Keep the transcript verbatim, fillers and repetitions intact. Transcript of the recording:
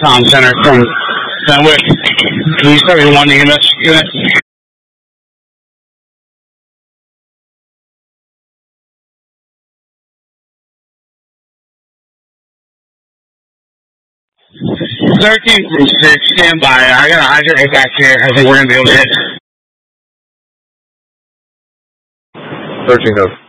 Tom Center from Fenwick. Three seventy-one E M S unit. thirteen from six, stand by. I got a hydrant right back here. I think we're going to be able to hit. thirteen oh.